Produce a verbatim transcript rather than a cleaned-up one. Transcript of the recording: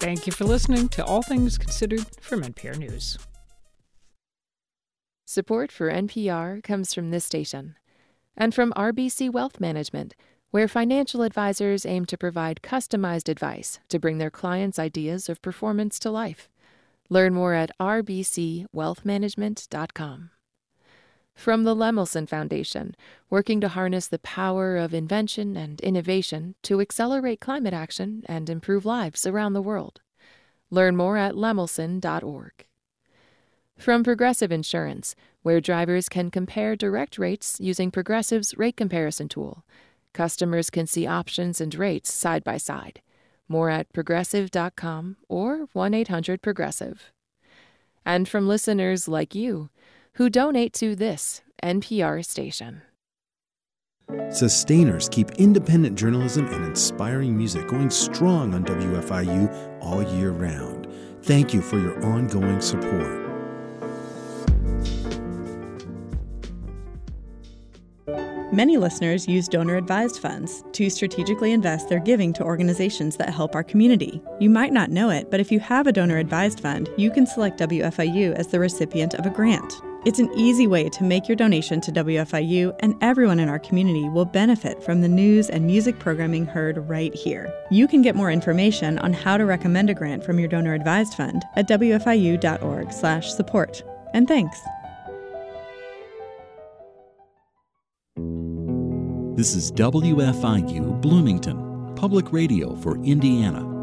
Thank you for listening to All Things Considered from N P R News. Support for N P R comes from this station and from R B C Wealth Management, where financial advisors aim to provide customized advice to bring their clients' ideas of performance to life. Learn more at r b c wealth management dot com. From the Lemelson Foundation, working to harness the power of invention and innovation to accelerate climate action and improve lives around the world. Learn more at lemelson dot org. From Progressive Insurance, where drivers can compare direct rates using Progressive's rate comparison tool. Customers can see options and rates side by side. More at progressive dot com or one eight hundred progressive. And from listeners like you, who donate to this N P R station. Sustainers keep independent journalism and inspiring music going strong on W F I U all year round. Thank you for your ongoing support. Many listeners use donor-advised funds to strategically invest their giving to organizations that help our community. You might not know it, but if you have a donor-advised fund, you can select W F I U as the recipient of a grant. It's an easy way to make your donation to W F I U, and everyone in our community will benefit from the news and music programming heard right here. You can get more information on how to recommend a grant from your donor-advised fund at w f i u dot org slash support. And thanks. This is W F I U Bloomington, public radio for Indiana.